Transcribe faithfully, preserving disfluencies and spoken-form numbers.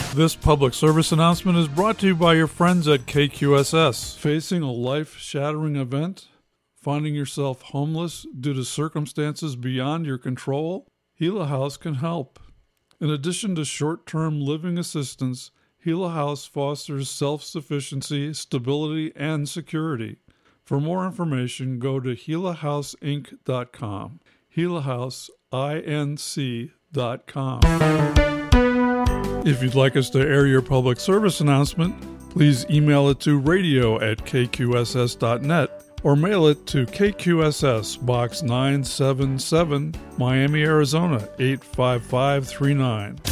This public service announcement is brought to you by your friends at K Q S S. Facing a life-shattering event? Finding yourself homeless due to circumstances beyond your control? Gila House can help. In addition to short-term living assistance, Gila House fosters self-sufficiency, stability, and security. For more information, go to Gila House Inc dot com. Gila House Inc dot com. If you'd like us to air your public service announcement, please email it to radio at k q s s dot net or mail it to K Q S S, Box nine seven seven, Miami, Arizona eight five five three nine.